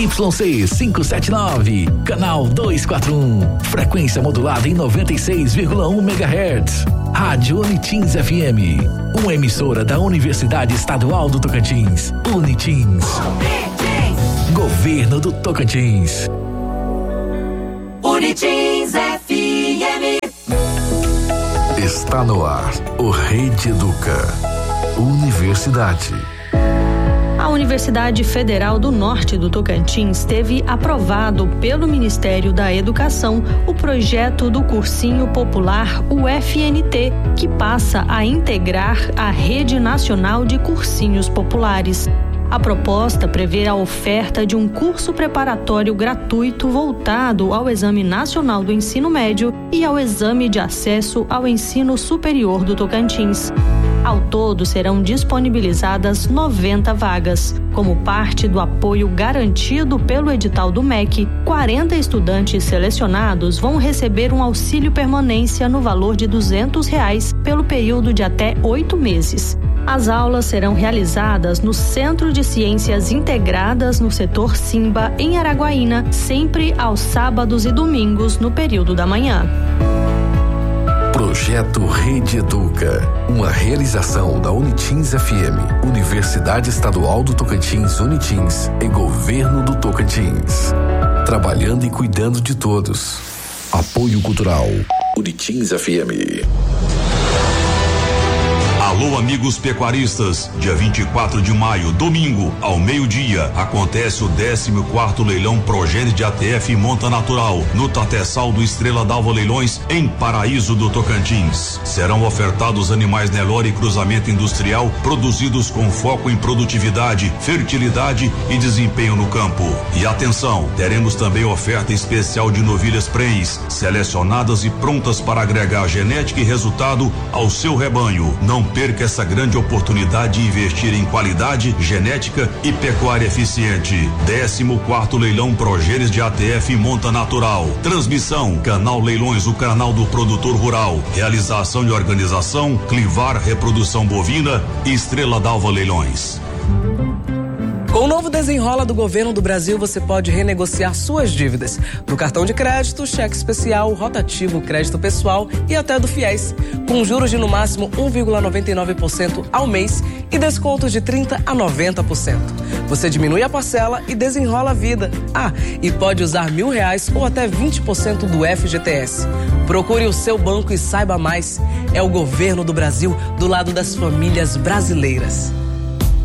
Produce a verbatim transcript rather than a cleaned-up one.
Y C quinhentos e setenta e nove, canal duzentos e quarenta e um, frequência modulada em noventa e seis vírgula um megahertz. Rádio Unitins F M, uma emissora da Universidade Estadual do Tocantins. Unitins. Unitins. Governo do Tocantins. Unitins F M. Está no ar o Rede Educa. Universidade. A Universidade Federal do Norte do Tocantins teve aprovado pelo Ministério da Educação o projeto do Cursinho Popular U F N T, que passa a integrar a Rede Nacional de Cursinhos Populares. A proposta prevê a oferta de um curso preparatório gratuito voltado ao Exame Nacional do Ensino Médio e ao Exame de Acesso ao Ensino Superior do Tocantins. Ao todo, serão disponibilizadas noventa vagas. Como parte do apoio garantido pelo edital do M E C, quarenta estudantes selecionados vão receber um auxílio permanência no valor de duzentos reais pelo período de até oito meses. As aulas serão realizadas no Centro de Ciências Integradas no setor Simba, em Araguaína, sempre aos sábados e domingos no período da manhã. Projeto Rede Educa, uma realização da Unitins F M, Universidade Estadual do Tocantins, Unitins e Governo do Tocantins. Trabalhando e cuidando de todos. Apoio Cultural, Unitins F M. Alô, amigos pecuaristas, dia vinte e quatro de maio, domingo, ao meio-dia, acontece o décimo quarto leilão Progênie de A T F Monta Natural, no Tateçal do Estrela d'Alva Leilões, em Paraíso do Tocantins. Serão ofertados animais Nelore e cruzamento industrial, produzidos com foco em produtividade, fertilidade e desempenho no campo. E atenção, teremos também oferta especial de novilhas prens, selecionadas e prontas para agregar genética e resultado ao seu rebanho. Não perca essa grande oportunidade de investir em qualidade, genética e pecuária eficiente. décimo quarto leilão Progênies de A T F Monta Natural. Transmissão: Canal Leilões, o canal do produtor rural. Realização e organização: Clivar Reprodução Bovina e Estrela d'Alva Leilões. Com o novo Desenrola do Governo do Brasil, você pode renegociar suas dívidas do cartão de crédito, cheque especial, rotativo, crédito pessoal e até do FIES, com juros de no máximo um vírgula noventa e nove por cento ao mês e descontos de trinta a noventa por cento. Você diminui a parcela e desenrola a vida. Ah, e pode usar mil reais ou até vinte por cento do F G T S. Procure o seu banco e saiba mais. É o Governo do Brasil do lado das famílias brasileiras.